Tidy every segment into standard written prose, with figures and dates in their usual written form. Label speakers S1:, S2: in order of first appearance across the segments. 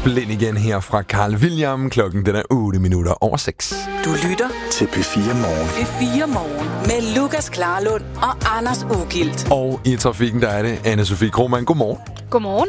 S1: Blind igen her fra Carl William. Klokken den er 8:08 over 6.
S2: Du lytter
S3: til P4 Morgen.
S2: P4 Morgen med Lukas Klarlund og Anders Ugilt.
S1: Og i trafikken, der er det Anne-Sophie Krohmann. Godmorgen.
S4: Godmorgen.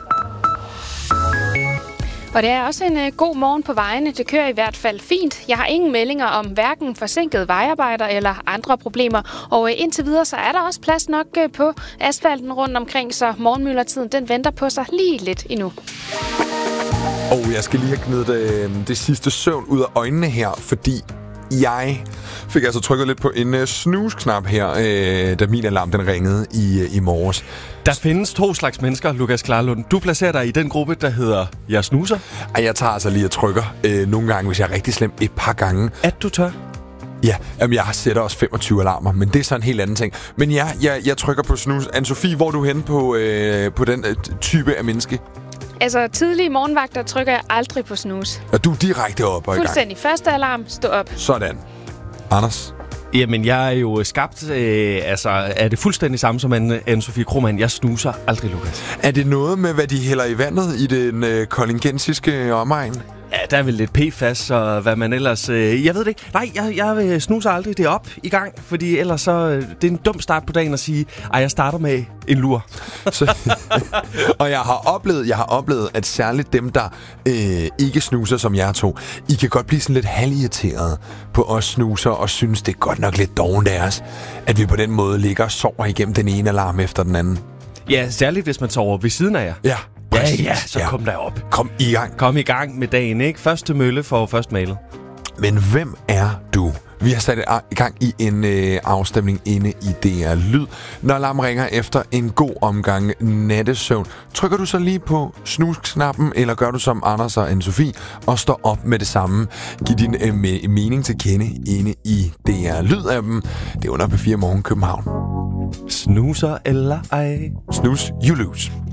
S4: Og det er også en god morgen på vejene. Det kører i hvert fald fint. Jeg har ingen meldinger om hverken forsinkede vejarbejder eller andre problemer. Og indtil videre, så er der også plads nok på asfalten rundt omkring, så morgenmyldertiden den venter på sig lige lidt endnu.
S1: Og jeg skal lige have knidet det sidste søvn ud af øjnene her, fordi jeg fik altså trykket lidt på en snooze-knap her, da min alarm den ringede i morges.
S5: Der findes 2 slags mennesker, Lukas Klarlund. Du placerer dig i den gruppe, der hedder Jeg snuser.
S1: Ej, jeg tager altså lige og trykker nogle gange, hvis jeg er rigtig slem, et par gange.
S5: At du tør?
S1: Ja, jamen jeg sætter også 25 alarmer, men det er så en helt anden ting. Men ja, jeg trykker på snooze. Anne-Sophie, hvor er du henne på den type af menneske?
S4: Altså, tidlige morgenvagter trykker jeg aldrig på snooze.
S1: Og du er direkte op og i gang?
S4: Fuldstændig. Første alarm, stå op.
S1: Sådan. Anders?
S5: Jamen, jeg er jo skabt, er det fuldstændig samme som Anne-Sophie Krohmann. Jeg snuser aldrig, Lukas.
S1: Er det noget med, hvad de hælder i vandet i den kolingensiske omegn?
S5: Ja, der er vel lidt PFAS og hvad man ellers... jeg ved det ikke. Nej, jeg snuser aldrig det op i gang, fordi ellers så... det er en dum start på dagen at sige, jeg starter med en lur.
S1: Og jeg har oplevet, at særligt dem, der ikke snuser som jer to, I kan godt blive sådan lidt halvirriterede på os snuser og synes, det er godt nok lidt dovent af os, at vi på den måde ligger og sover igennem den ene alarm efter den anden.
S5: Ja, særligt hvis man sover ved siden af jer.
S1: Ja.
S5: Ja, så kom der op.
S1: Kom i gang.
S5: Kom i gang med dagen, ikke? Første mølle for først malet.
S1: Men hvem er du? Vi har sat i gang i en afstemning inde i DR Lyd. Når alarmen ringer efter en god omgang nattesøvn, trykker du så lige på snooze-knappen, eller gør du som Anders og Anne-Sophie og står op med det samme? Giv din mening til kende inde i DR Lyd-appen. Det er under P4 Morgen København.
S5: Snuser eller ej?
S1: Snooze, you lose.